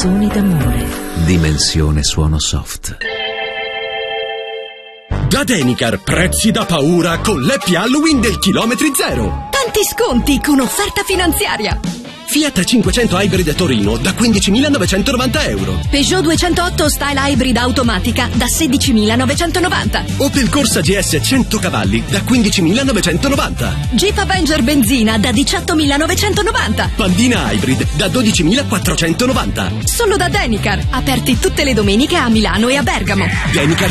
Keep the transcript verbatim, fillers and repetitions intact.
Canzoni d'amore. Dimensione suono soft. Da Denicar, prezzi da paura con l'happy Halloween del chilometri zero. Tanti sconti con offerta finanziaria. Fiat cinquecento Hybrid Torino da quindicimilanovecentonovanta euro. Peugeot duecentootto Style Hybrid automatica da sedicimilanovecentonovanta. Opel Corsa G S cento cavalli da quindicimilanovecentonovanta. Jeep Avenger benzina da diciottomilanovecentonovanta. Pandina Hybrid da dodicimilaquattrocentonovanta. Solo da Denicar, aperti tutte le domeniche a Milano e a Bergamo. Denicar